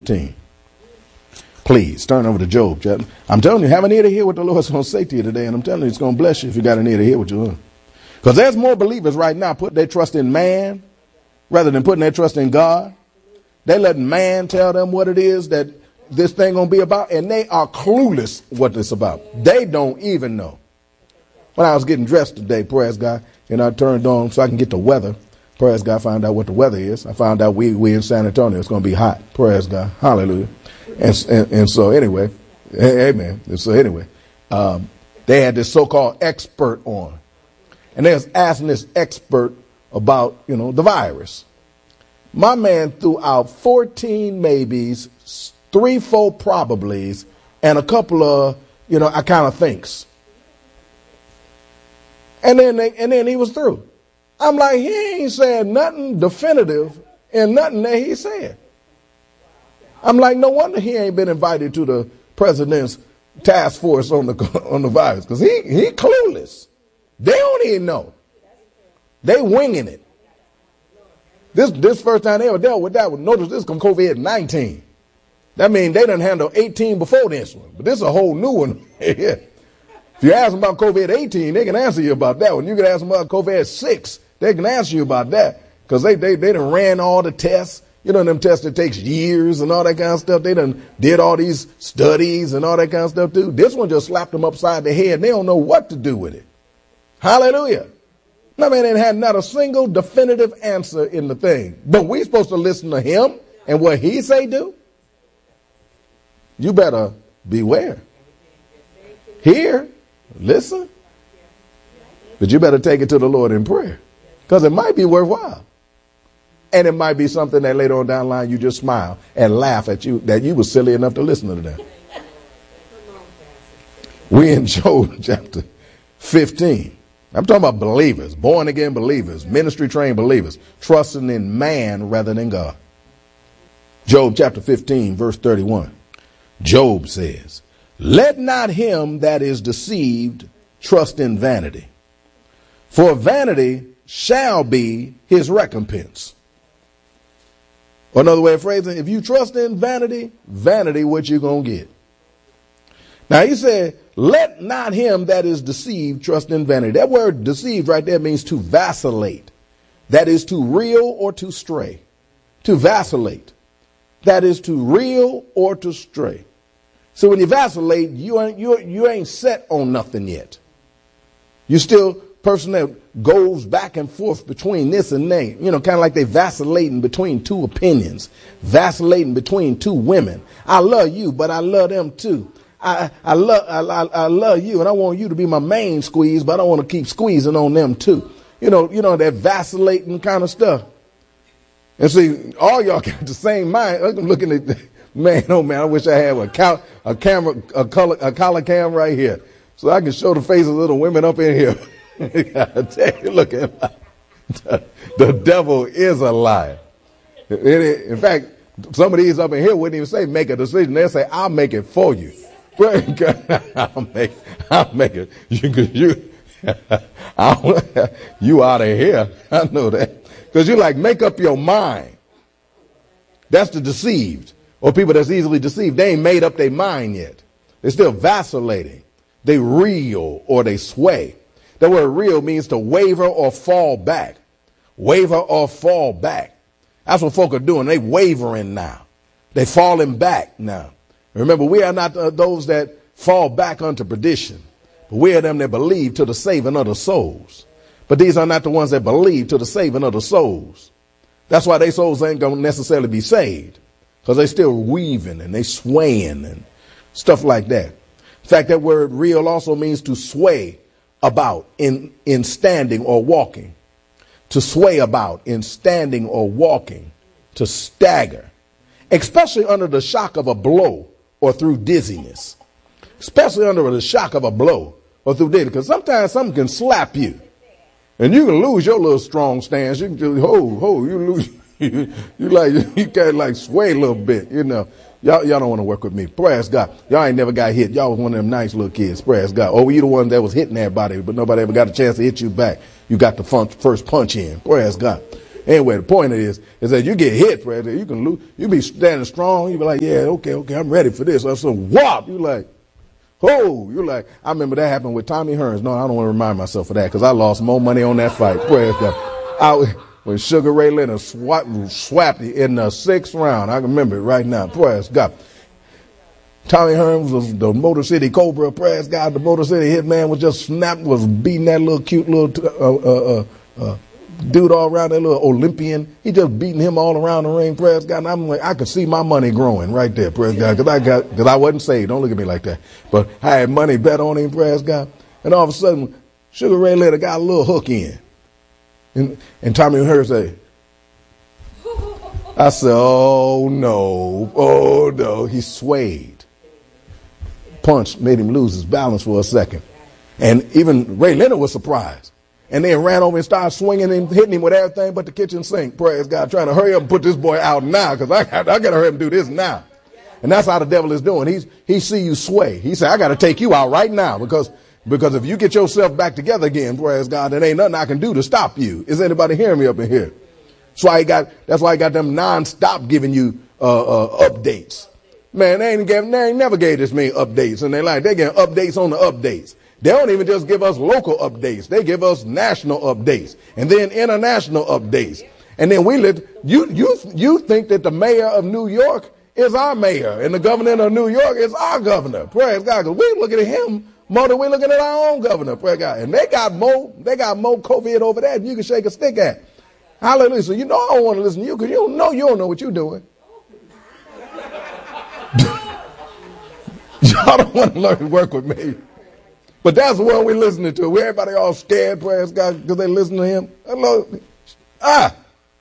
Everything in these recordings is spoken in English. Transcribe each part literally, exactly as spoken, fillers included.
fifteen. Please turn over to Job. I'm telling you, have an ear to hear what the Lord's going to say to you today. And I'm telling you, it's going to bless you if you got an ear to hear what you're doing. Because there's more believers right now putting their trust in man rather than putting their trust in God. They letting man tell them what it is that this thing going to be about. And they are clueless what it's about. They don't even know. When I was getting dressed today, praise God, and I turned on so I can get the weather. Praise God, find out what the weather is. I found out we we in San Antonio. It's going to be hot. Praise God. Hallelujah. And, and, and so anyway, amen. And so anyway, um, they had this so-called expert on. And they was asking this expert about, you know, the virus. My man threw out fourteen maybes, three, four probablys, and a couple of, you know, I kind of thinks. And then they, and then he was through. I'm like, he ain't saying nothing definitive and nothing that he said. I'm like, no wonder he ain't been invited to the president's task force on the on the virus, because he he clueless. They don't even know. They winging it. This this first time they ever dealt with that one. Notice this from COVID nineteen. That means they done handled eighteen before this one, but this is a whole new one. If you ask them about COVID eighteen, they can answer you about that one. You can ask them about COVID six, they can answer you about that, because they they they done ran all the tests. You know, them tests that takes years and all that kind of stuff. They done did all these studies and all that kind of stuff too. This one just slapped them upside the head and they don't know what to do with it. Hallelujah. No, man, they had not a single definitive answer in the thing. But we supposed to listen to him and what he say do? You better beware. Hear, listen. But you better take it to the Lord in prayer, because it might be worthwhile. And it might be something that later on down the line you just smile and laugh at you, that you were silly enough to listen to that. We in Job chapter fifteen. I'm talking about believers, born again believers, ministry trained believers, trusting in man rather than God. Job chapter fifteen, verse thirty-one. Job says, let not him that is deceived trust in vanity, for vanity shall be his recompense. Or another way of phrasing, if you trust in vanity, vanity what you going to get. Now he said, let not him that is deceived trust in vanity. That word deceived right there means to vacillate. That is to reel or to stray. To vacillate. That is to reel or to stray. So when you vacillate, you ain't, you, you ain't set on nothing yet. You still person that goes back and forth between this and that, you know, kind of like they vacillating between two opinions, vacillating between two women. I love you, but I love them too. I, I love, I, I, I love you and I want you to be my main squeeze, but I don't want to keep squeezing on them too. You know, you know, that vacillating kind of stuff. And see, all y'all got the same mind. I'm looking at, man, oh man, I wish I had a, cal- a camera, a color, a color cam right here, so I can show the faces of the women up in here. I tell you, look at the, the devil is a liar. In fact, some of these up in here wouldn't even say make a decision. They'll say, I'll make it for you. I'll make, I'll make it. You, you, I'll, you out of here. I know that. Because you're like, make up your mind. That's the deceived, or people that's easily deceived. They ain't made up their mind yet. They're still vacillating. They reel or they sway. The word reel means to waver or fall back. Waver or fall back. That's what folk are doing. They wavering now. They falling back now. Remember, we are not uh, those that fall back unto perdition, but we are them that believe to the saving of the souls. But these are not the ones that believe to the saving of the souls. That's why their souls ain't going to necessarily be saved, because they still weaving and they swaying and stuff like that. In fact, that word reel also means to sway about in, in standing or walking. To sway about in standing or walking. To stagger. Especially under the shock of a blow or through dizziness. Especially under the shock of a blow or through dizziness. Because sometimes something can slap you. And you can lose your little strong stance. You can just, ho, ho, you lose. You, you like, you can like sway a little bit, you know. Y'all, y'all don't want to work with me. Praise God. Y'all ain't never got hit. Y'all was one of them nice little kids. Praise God. Oh, you the one that was hitting everybody, but nobody ever got a chance to hit you back. You got the fun, first punch in. Praise God. Anyway, the point is, is that you get hit, President. You can lose. You be standing strong. You be like, yeah, okay, okay, I'm ready for this. I said, whop. You like, oh, you're like, I remember that happened with Tommy Hearns. No, I don't want to remind myself of that because I lost more money on that fight. Praise God. I, when Sugar Ray Leonard swapped, swapped in the sixth round, I can remember it right now. Praise God. Tommy Hearns was the Motor City Cobra. Praise God. The Motor City Hitman was just snapping, was beating that little cute little uh, uh, uh, uh, dude all around, that little Olympian. He just beating him all around the ring. Praise God. And I'm like, I could see my money growing right there. Praise God. Because I got, because I wasn't saved. Don't look at me like that. But I had money bet on him. Praise God. And all of a sudden, Sugar Ray Leonard got a little hook in. And, and Tommy Hearns said, I said, oh no, oh no. He swayed. Punch made him lose his balance for a second. And even Ray Leonard was surprised. And then ran over and started swinging and hitting him with everything but the kitchen sink. Praise God, trying to hurry up and put this boy out now because I, I got to hurry up and do this now. And that's how the devil is doing. He's, he see you sway. He said, I got to take you out right now because, because if you get yourself back together again, praise God, there ain't nothing I can do to stop you. Is anybody hearing me up in here? That's why he got, that's why he got them nonstop giving you uh, uh, updates. Man, they ain't, gave, they ain't never gave this many updates. And they like, they getting updates on the updates. They don't even just give us local updates. They give us national updates and then international updates. And then we let you, you, you think that the mayor of New York is our mayor and the governor of New York is our governor. Praise God. Cause we looking at him more than we looking at our own governor. Praise God. And they got more, they got more COVID over there than you can shake a stick at. Hallelujah. So you know, I don't want to listen to you because you don't know, you don't know what you're doing. Y'all don't want to learn to work with me. But that's the one we're listening to. We everybody all scared, praise God, because they listen to him. Hello. Ah.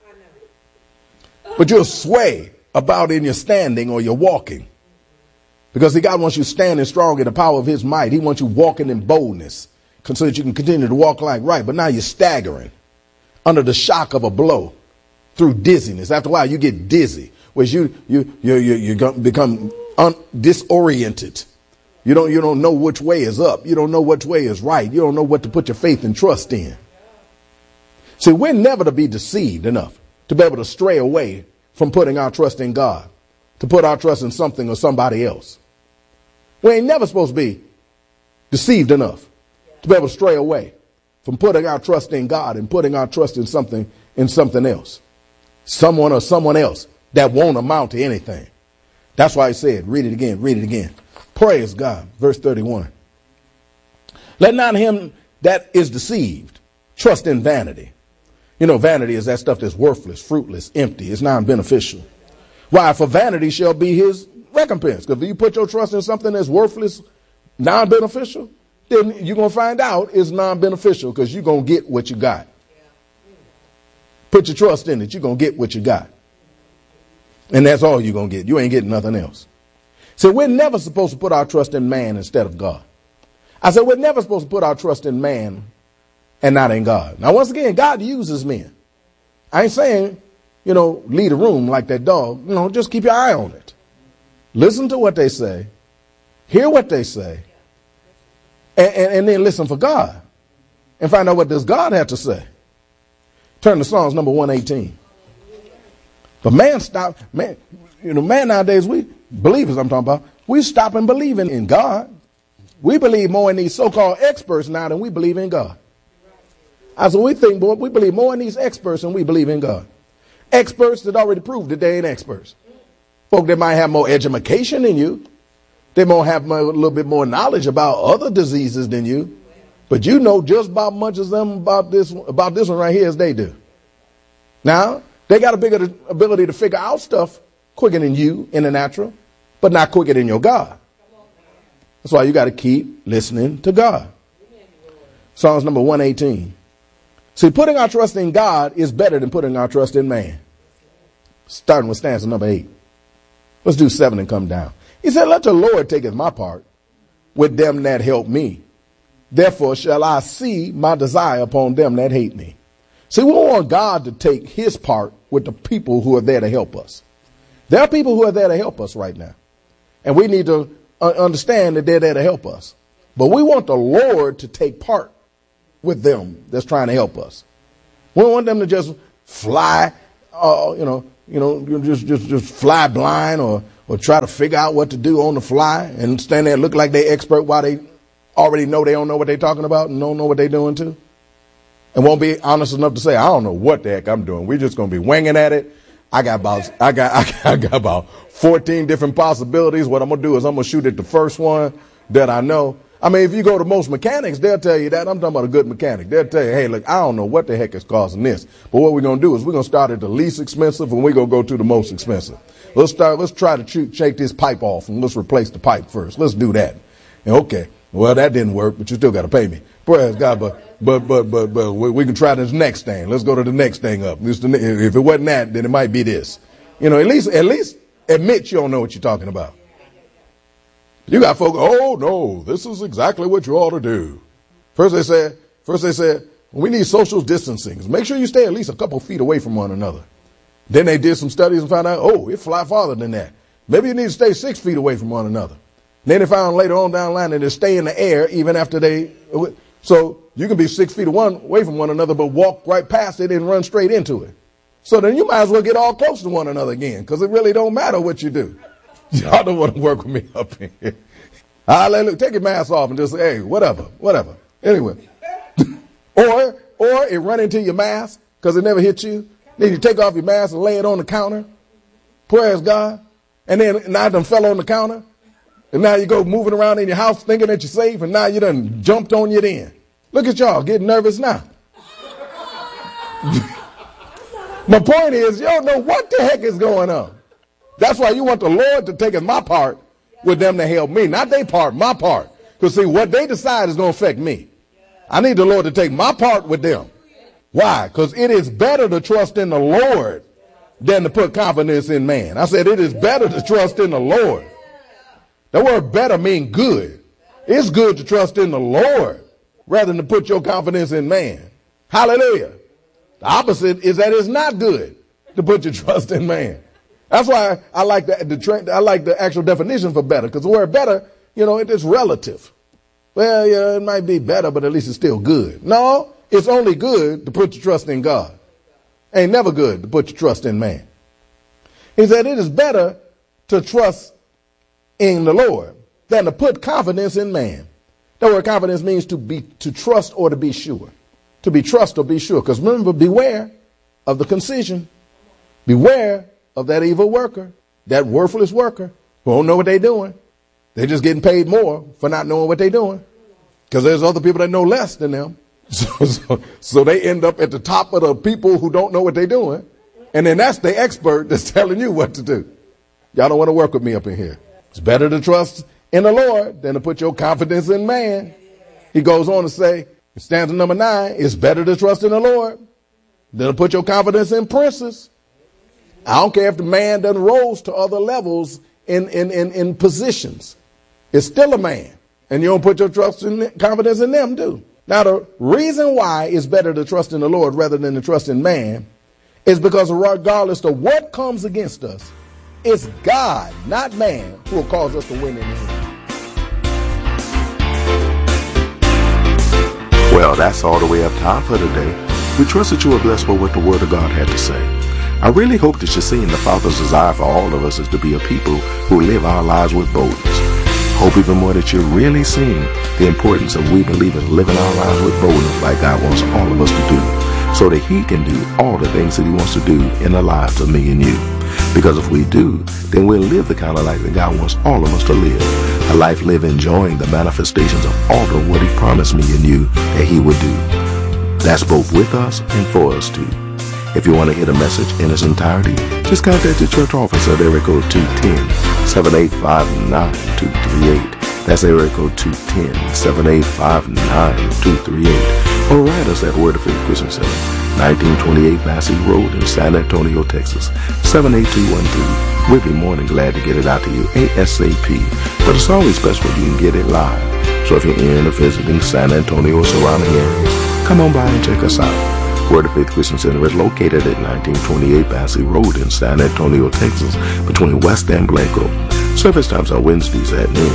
But you'll sway about in your standing or your walking. Because see, God wants you standing strong in the power of his might. He wants you walking in boldness so that you can continue to walk like right. But now you're staggering under the shock of a blow through dizziness. After a while, you get dizzy, which you, you, you, you, you become un- disoriented. You don't, you don't know which way is up. You don't know which way is right. You don't know what to put your faith and trust in. See, we're never to be deceived enough to be able to stray away from putting our trust in God, to put our trust in something or somebody else. We ain't never supposed to be deceived enough to be able to stray away from putting our trust in God and putting our trust in something, in something else, someone or someone else that won't amount to anything. That's why he said, read it again, read it again. Praise God. Verse thirty-one. Let not him that is deceived trust in vanity. You know, vanity is that stuff that's worthless, fruitless, empty. It's non-beneficial. Why? For vanity shall be his recompense. Because if you put your trust in something that's worthless, non-beneficial, then you're going to find out it's non-beneficial because you're going to get what you got. Put your trust in it. You're going to get what you got. And that's all you're going to get. You ain't getting nothing else. So we're never supposed to put our trust in man instead of God. I said we're never supposed to put our trust in man and not in God. Now, once again, God uses men. I ain't saying, you know, leave a room like that dog. You know, just keep your eye on it. Listen to what they say. Hear what they say. And, and, and then listen for God. And find out what does God have to say. Turn to Psalms number one eighteen. But man stop, man, you know, man nowadays, we, believers I'm talking about, we stopping believing in God. We believe more in these so-called experts now than we believe in God. I said, we think, boy, we believe more in these experts than we believe in God. Experts that already proved that they ain't experts. Folk that might have more education than you. They might have more, a little bit more knowledge about other diseases than you. But you know just about much as them about this, about this one right here as they do. Now, they got a bigger ability to figure out stuff quicker than you in the natural, but not quicker than your God. That's why you got to keep listening to God. Psalms number one eighteen. See, putting our trust in God is better than putting our trust in man. Starting with stanza number eight. Let's do seven and come down. He said, let the Lord taketh my part with them that help me. Therefore shall I see my desire upon them that hate me. See, we want God to take his part with the people who are there to help us. There are people who are there to help us right now. And we need to understand that they're there to help us. But we want the Lord to take part with them that's trying to help us. We don't want them to just fly, uh, you know, you know, just just just fly blind, or or try to figure out what to do on the fly and stand there and look like they expert while they already know they don't know what they're talking about and don't know what they're doing too, and won't be honest enough to say, I don't know what the heck I'm doing. We're just going to be winging at it. I got about I got I got, I got about fourteen different possibilities. What I'm going to do is I'm going to shoot at the first one that I know. I mean, if you go to most mechanics, they'll tell you that. I'm talking about a good mechanic. They'll tell you, hey, look, I don't know what the heck is causing this. But what we're going to do is we're going to start at the least expensive and we're going to go to the most expensive. Let's start, let's try to shoot, shake this pipe off and let's replace the pipe first. Let's do that. And okay, well, that didn't work, but you still got to pay me. Praise God, but, but, but, but, but we, we can try this next thing. Let's go to the next thing up. This, if it wasn't that, then it might be this. You know, at least, at least admit you don't know what you're talking about. You got folk, oh no, this is exactly what you ought to do. First they said, first they said, we need social distancing. Make sure you stay at least a couple feet away from one another. Then they did some studies and found out, oh, it fly farther than that. Maybe you need to stay six feet away from one another. Then they found later on down the line that they stay in the air even after they, so you can be six feet away from one another, but walk right past it and run straight into it. So then you might as well get all close to one another again, because it really don't matter what you do. Y'all don't want to work with me up in here. Hallelujah. Take your mask off and just say, hey, whatever, whatever. Anyway. or or it run into your mask because it never hit you. Then you take off your mask and lay it on the counter. Praise God. And then now it done fell on the counter. And now you go moving around in your house thinking that you're safe, and now you done jumped on you then. Look at y'all getting nervous now. My point is, you don't know what the heck is going on. That's why you want the Lord to take my part with them to help me. Not their part, my part. Because see, what they decide is going to affect me. I need the Lord to take my part with them. Why? Because it is better to trust in the Lord than to put confidence in man. I said it is better to trust in the Lord. That word better means good. It's good to trust in the Lord rather than to put your confidence in man. Hallelujah. The opposite is that it's not good to put your trust in man. That's why I like the, the I like the actual definition for better, because the word better, you know, it is relative. Well, yeah, it might be better, but at least it's still good. No, it's only good to put your trust in God. Ain't never good to put your trust in man. He said it is better to trust in the Lord than to put confidence in man. That word confidence means to be to trust or to be sure. To be trust or be sure. Because remember, beware of the concision. Beware of that evil worker, that worthless worker who don't know what they're doing. They're just getting paid more for not knowing what they're doing, because there's other people that know less than them. So, so, so they end up at the top of the people who don't know what they're doing. And then that's the expert that's telling you what to do. Y'all don't want to work with me up in here. It's better to trust in the Lord than to put your confidence in man. He goes on to say, stanza number nine, it's better to trust in the Lord than to put your confidence in princes. I don't care if the man done rose to other levels in, in, in, in positions. It's still a man. And you don't put your trust and confidence in them, too. Now, the reason why it's better to trust in the Lord rather than to trust in man is because regardless of what comes against us, it's God, not man, who will cause us to win in the end. Well, that's all the way up time for today. We trust that you were blessed by what the Word of God had to say. I really hope that you're seeing the Father's desire for all of us is to be a people who live our lives with boldness. Hope even more that you're really seeing the importance of we believers living our lives with boldness like God wants all of us to do, so that He can do all the things that He wants to do in the lives of me and you. Because if we do, then we'll live the kind of life that God wants all of us to live. A life lived enjoying the manifestations of all of what He promised me and you that He would do. That's both with us and for us too. If you want to hear the message in its entirety, just contact the church office at area code two one zero, seven eight five nine, two three eight. That's area code two one zero, seven eight five nine, two three eight. Or write us at Word of Faith Christian Center, nineteen twenty-eight Massey Road in San Antonio, Texas, seven eight two one three. We'll be more than glad to get it out to you ASAP. But it's always best when you can get it live. So if you're in or visiting San Antonio or surrounding areas, come on by and check us out. Word of Faith Christian Center is located at nineteen twenty-eight Massey Road in San Antonio, Texas, between West and Blanco. Service times are Wednesdays at noon,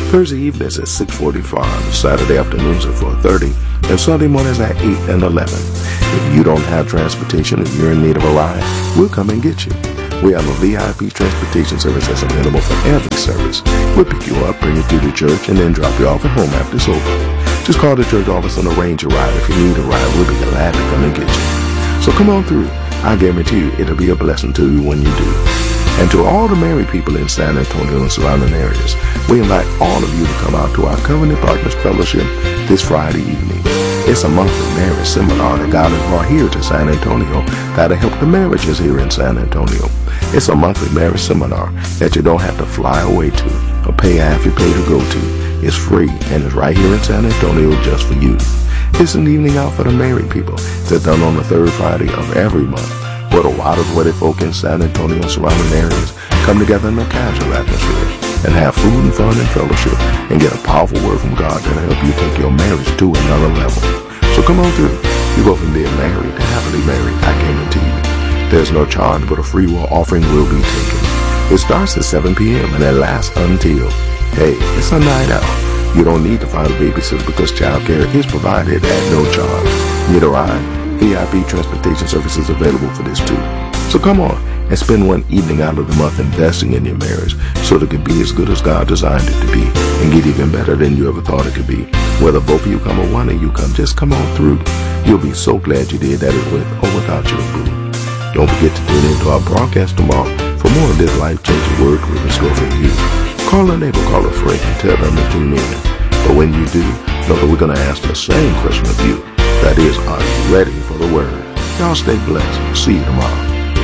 Thursday evenings at six forty-five, Saturday afternoons at four thirty, and Sunday mornings at eight and eleven. If you don't have transportation and you're in need of a ride, we'll come and get you. We have a V I P transportation service that's available for every service. We'll pick you up, bring you to the church, and then drop you off at home after it's over. Just call the church office and arrange a ride. If you need a ride, we'll be glad to come and get you. So come on through. I guarantee you it'll be a blessing to you when you do. And to all the married people in San Antonio and surrounding areas, we invite all of you to come out to our Covenant Partners Fellowship this Friday evening. It's a monthly marriage seminar that God has brought here to San Antonio that'll help the marriages here in San Antonio. It's a monthly marriage seminar that you don't have to fly away to or pay half you pay to go to. It's free and it's right here in San Antonio just for you. It's an evening out for the married people. It's done on the third Friday of every month, where the wild wedded folk in San Antonio and surrounding areas come together in a casual atmosphere and have food and fun and fellowship and get a powerful word from God that'll help you take your marriage to another level. So come on through. You go from being married to happily married, I guarantee you. There's no charge, but a free will offering will be taken. It starts at seven p.m. and it lasts until, hey, it's a night out. You don't need to find a babysitter because child care is provided at no charge. Need a ride? V I P transportation services available for this too. So come on and spend one evening out of the month investing in your marriage so that it can be as good as God designed it to be and get even better than you ever thought it could be. Whether both of you come or one of you come, just come on through. You'll be so glad you did that it went or without your boo. Don't forget to tune into our broadcast tomorrow for more of this life-changing word we restore for you. Call a neighbor, call a friend, and tell them to tune in. But when you do, know that we're going to ask the same question of you. That is, are you ready for the word? Y'all stay blessed. See you tomorrow.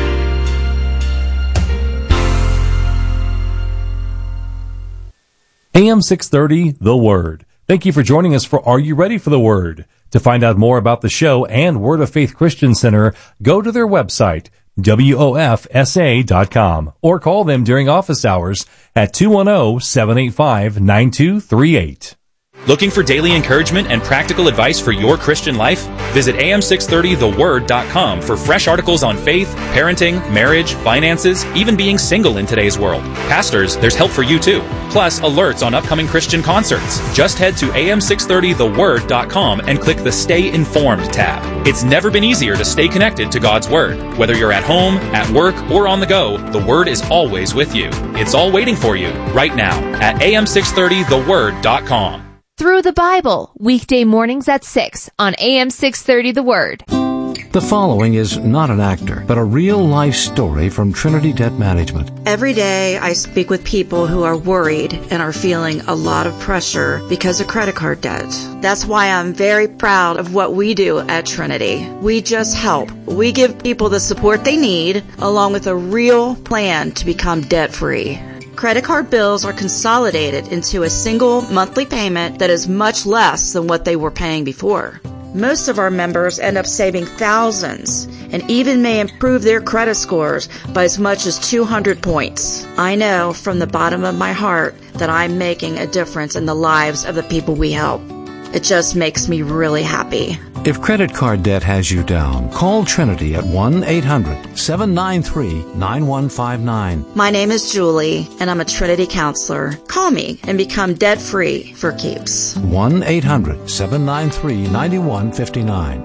A M six thirty, The Word. Thank you for joining us for Are You Ready for the Word? To find out more about the show and Word of Faith Christian Center, go to their website, W O F S A dot com, or call them during office hours at two one zero, seven eight five, nine two three eight. Looking for daily encouragement and practical advice for your Christian life? Visit A M six thirty the word dot com for fresh articles on faith, parenting, marriage, finances, even being single in today's world. Pastors, there's help for you too. Plus, alerts on upcoming Christian concerts. Just head to A M six thirty the word dot com and click the Stay Informed tab. It's never been easier to stay connected to God's Word. Whether you're at home, at work, or on the go, the Word is always with you. It's all waiting for you right now at A M six thirty the word dot com. Through the Bible, weekday mornings at six on A M six thirty The Word. The following is not an actor, but a real-life story from Trinity Debt Management. Every day I speak with people who are worried and are feeling a lot of pressure because of credit card debt. That's why I'm very proud of what we do at Trinity. We just help. We give people the support they need, along with a real plan to become debt-free. Credit card bills are consolidated into a single monthly payment that is much less than what they were paying before. Most of our members end up saving thousands and even may improve their credit scores by as much as two hundred points. I know from the bottom of my heart that I'm making a difference in the lives of the people we help. It just makes me really happy. If credit card debt has you down, call Trinity at one eight hundred, seven nine three, nine one five nine. My name is Julie, and I'm a Trinity counselor. Call me and become debt-free for keeps. one eight hundred, seven nine three, nine one five nine.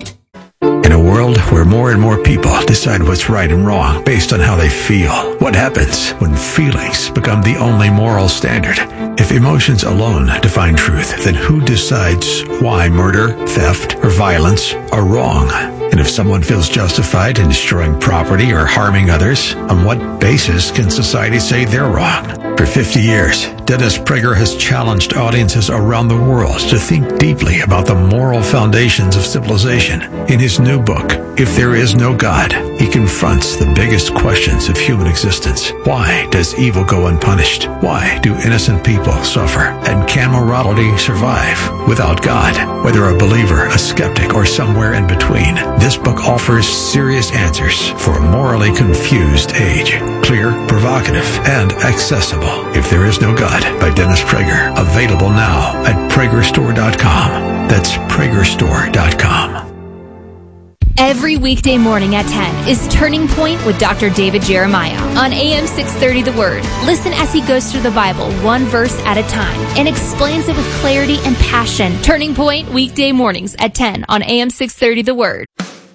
In a world where more and more people decide what's right and wrong based on how they feel, what happens when feelings become the only moral standard? If emotions alone define truth, then who decides why murder, theft, or violence are wrong? And if someone feels justified in destroying property or harming others, on what basis can society say they're wrong? For fifty years, Dennis Prager has challenged audiences around the world to think deeply about the moral foundations of civilization. In his new book, If There Is No God, he confronts the biggest questions of human existence. Why does evil go unpunished? Why do innocent people suffer? And can morality survive without God? Whether a believer, a skeptic, or somewhere in between, this book offers serious answers for a morally confused age. Clear, provocative, and accessible. If There Is No God by Dennis Prager. Available now at Prager Store dot com. That's Prager Store dot com. Every weekday morning at ten is Turning Point with Doctor David Jeremiah on A M six thirty The Word. Listen as he goes through the Bible one verse at a time and explains it with clarity and passion. Turning Point weekday mornings at ten on A M six thirty The Word.